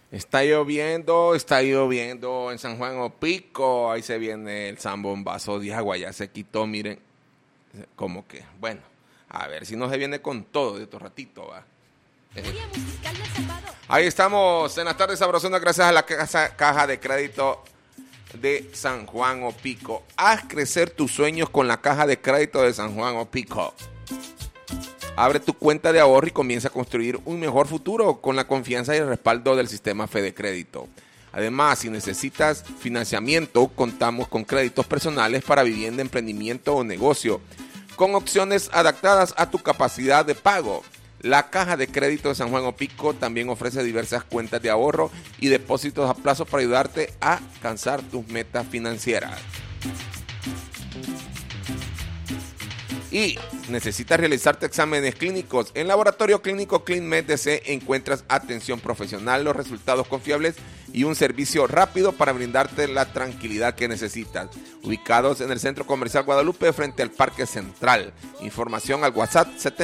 Está lloviendo en San Juan Opico. Ahí se viene el zambombazo de agua, ya se quitó, miren. Como que, bueno, a ver si no se viene con todo de otro ratito, va. Ahí estamos en las tardes sabrosona gracias a la caja de crédito de San Juan Opico. Haz crecer tus sueños con la caja de crédito de San Juan Opico. Abre tu cuenta de ahorro y comienza a construir un mejor futuro con la confianza y el respaldo del sistema Fede Crédito. Además, si necesitas financiamiento, contamos con créditos personales para vivienda, emprendimiento o negocio, con opciones adaptadas a tu capacidad de pago. La Caja de Crédito de San Juan Opico también ofrece diversas cuentas de ahorro y depósitos a plazo para ayudarte a alcanzar tus metas financieras. Y necesitas realizarte exámenes clínicos. En Laboratorio Clínico ClinMed DC encuentras atención profesional, los resultados confiables y un servicio rápido para brindarte la tranquilidad que necesitas. Ubicados en el Centro Comercial Guadalupe frente al Parque Central. Información al WhatsApp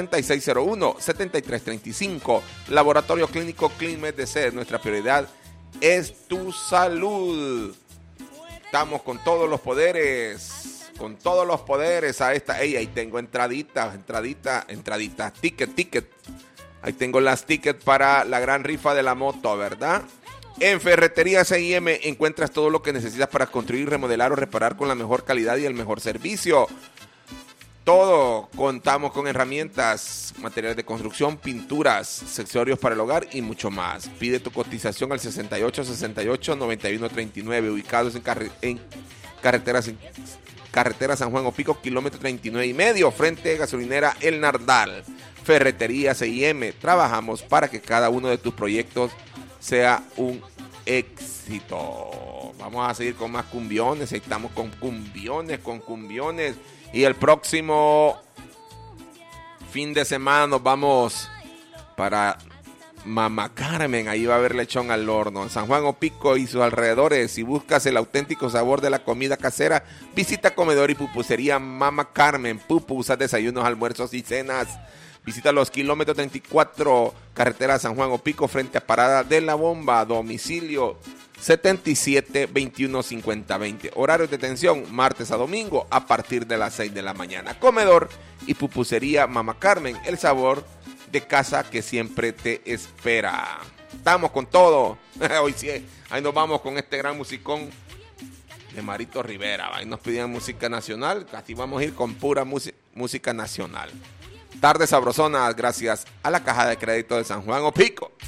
7601-7335. Laboratorio Clínico ClinMed DC. Nuestra prioridad es tu salud. Estamos con todos los poderes. Con todos los poderes a esta. Ey, ahí tengo entraditas, ticket. Ahí tengo las tickets para la gran rifa de la moto, ¿verdad? En Ferretería C&M encuentras todo lo que necesitas para construir, remodelar o reparar con la mejor calidad y el mejor servicio. Todo, contamos con herramientas, materiales de construcción, pinturas, accesorios para el hogar y mucho más. Pide tu cotización al 6868-9139, ubicados en carretera San Juan Opico, kilómetro 39.5, frente a gasolinera El Nardal. Ferretería C&M, trabajamos para que cada uno de tus proyectos sea un éxito. Vamos a seguir con más cumbiones, estamos con cumbiones. Y el próximo fin de semana nos vamos para Mama Carmen, ahí va a haber lechón al horno. En San Juan Opico y sus alrededores, si buscas el auténtico sabor de la comida casera, visita Comedor y Pupusería Mama Carmen. Pupusas, desayunos, almuerzos y cenas. Visita los kilómetros 34, carretera San Juan Opico, frente a Parada de la Bomba. Domicilio 77-21-50-20. Horarios de atención, martes a domingo, a partir de las 6 de la mañana. Comedor y Pupusería Mama Carmen, el sabor de casa que siempre te espera. Estamos con todo. Hoy sí, ahí nos vamos con este gran musicón de Marito Rivera. Ahí nos pidieron música nacional, así vamos a ir con pura música nacional. Tarde sabrosona, gracias a la Caja de Crédito de San Juan Opico.